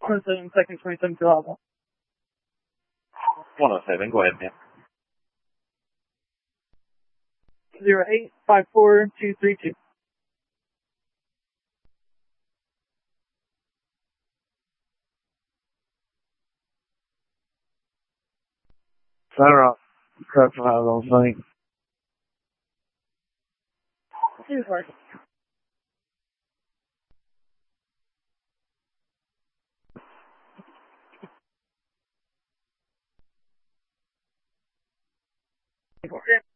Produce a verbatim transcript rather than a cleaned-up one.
one oh seven, second, twenty-seven, Philadelphia. one oh seven, go ahead, man. Zero eight five four two three two. Center up. Correction out of those things. Two four. Four.